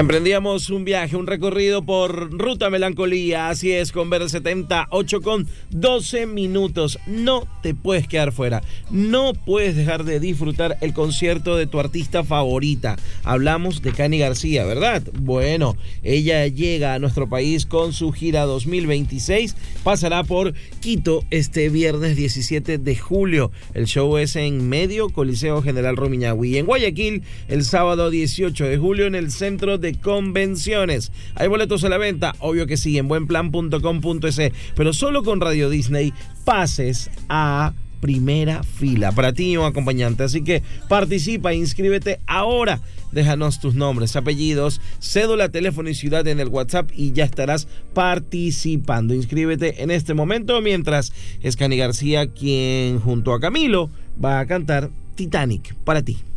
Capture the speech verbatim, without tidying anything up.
Emprendíamos un viaje, un recorrido por Ruta Melancolía, así es, con Verde setenta, ocho con doce minutos. No te puedes quedar fuera, no puedes dejar de disfrutar el concierto de tu artista favorita. Hablamos de Cani García, ¿verdad? Bueno, ella llega a nuestro país con su gira dos mil veintiséis, pasará por Quito este viernes diecisiete de julio. El show es en Medio Coliseo General Rumiñahui, y en Guayaquil el sábado dieciocho de julio en el Centro de Convenciones. Hay boletos a la venta, obvio que sí, en buenplan punto com punto es, pero solo con Radio Disney pases a primera fila para ti y un acompañante. Así que participa, inscríbete ahora. Déjanos tus nombres, apellidos, cédula, teléfono y ciudad en el WhatsApp y ya estarás participando. Inscríbete en este momento, mientras es Cani García quien junto a Camilo va a cantar Titanic para ti.